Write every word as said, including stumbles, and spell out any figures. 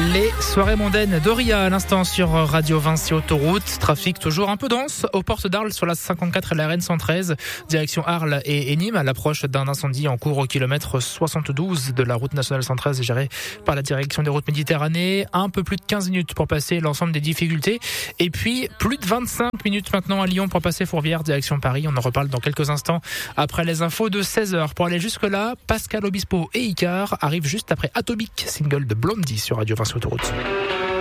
Les soirées mondaines d'Oria à l'instant sur Radio Vinci Autoroute. Trafic toujours un peu dense aux portes d'Arles sur la cinquante-quatre et la R N cent treize. Direction Arles et, et Nîmes à l'approche d'un incendie en cours au kilomètre soixante-douze de la route nationale cent treize gérée par la direction des routes Méditerranée. Un peu plus de quinze minutes pour passer l'ensemble des difficultés. Et puis plus de vingt-cinq minutes maintenant à Lyon pour passer Fourvière direction Paris. On en reparle dans quelques instants après les infos de seize heures. Pour aller jusque là, Pascal Obispo et Icar arrivent juste après Atomic, single de Blondie sur Radio Vinci Autoroute.